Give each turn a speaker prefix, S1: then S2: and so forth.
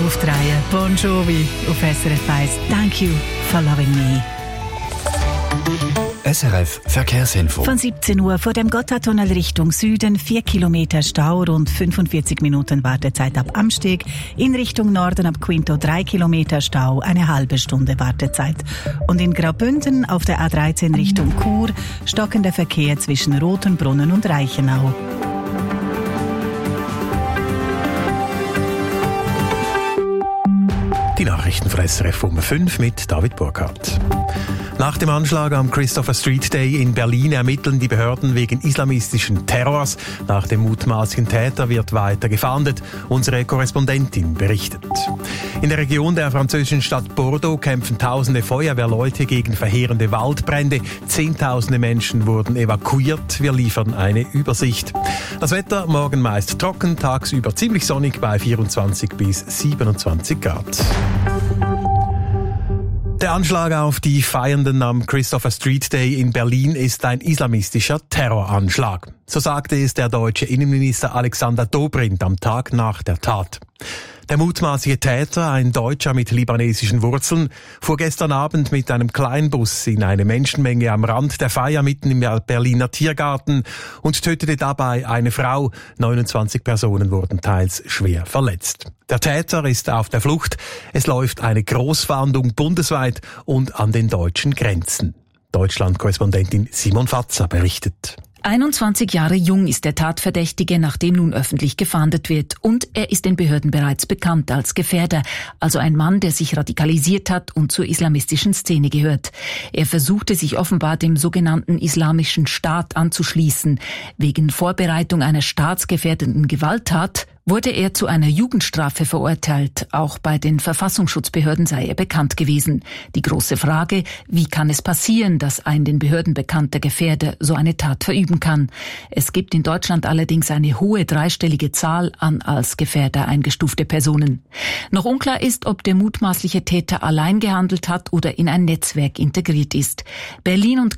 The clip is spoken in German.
S1: auf die Reihe. Bon Jovi auf SRF 1. Thank you for loving me.
S2: SRF Verkehrsinfo.
S1: Von 17 Uhr vor dem Gotthardtunnel Richtung Süden 4 Kilometer Stau, rund 45 Minuten Wartezeit ab Amsteg. In Richtung Norden ab Quinto 3 Kilometer Stau, eine halbe Stunde Wartezeit. Und in Graubünden auf der A13 Richtung Chur stockender Verkehr zwischen Rotenbrunnen und Reichenau.
S3: Die Nachrichten von SRF um 5 mit David Burkhardt. Nach dem Anschlag am Christopher Street Day in Berlin ermitteln die Behörden wegen islamistischen Terrors. Nach dem mutmaßlichen Täter wird weiter gefahndet. Unsere Korrespondentin berichtet. In der Region der französischen Stadt Bordeaux kämpfen tausende Feuerwehrleute gegen verheerende Waldbrände. Zehntausende Menschen wurden evakuiert. Wir liefern eine Übersicht. Das Wetter morgen meist trocken, tagsüber ziemlich sonnig bei 24 bis 27 Grad. Der Anschlag auf die Feiernden am Christopher Street Day in Berlin ist ein islamistischer Terroranschlag. So sagte es der deutsche Innenminister Alexander Dobrindt am Tag nach der Tat. Der mutmaßliche Täter, ein Deutscher mit libanesischen Wurzeln, fuhr gestern Abend mit einem Kleinbus in eine Menschenmenge am Rand der Feier mitten im Berliner Tiergarten und tötete dabei eine Frau. 29 Personen wurden teils schwer verletzt. Der Täter ist auf der Flucht. Es läuft eine Großfahndung bundesweit und an den deutschen Grenzen. Deutschland-Korrespondentin Simon Fatzer berichtet.
S4: 21 Jahre jung ist der Tatverdächtige, nach dem nun öffentlich gefahndet wird. Und er ist den Behörden bereits bekannt als Gefährder, also ein Mann, der sich radikalisiert hat und zur islamistischen Szene gehört. Er versuchte sich offenbar dem sogenannten Islamischen Staat anzuschließen. Wegen Vorbereitung einer staatsgefährdenden Gewalttat wurde er zu einer Jugendstrafe verurteilt. Auch bei den Verfassungsschutzbehörden sei er bekannt gewesen. Die große Frage, wie kann es passieren, dass ein den Behörden bekannter Gefährder so eine Tat verüben kann? Es gibt in Deutschland allerdings eine hohe dreistellige Zahl an als Gefährder eingestufte Personen. Noch unklar ist, ob der mutmaßliche Täter allein gehandelt hat oder in ein Netzwerk integriert ist. Berlin und